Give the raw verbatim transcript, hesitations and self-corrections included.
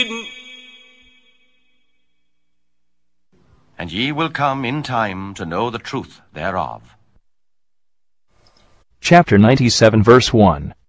And ye will come in time to know the truth thereof. Chapter ninety-seven, verse one.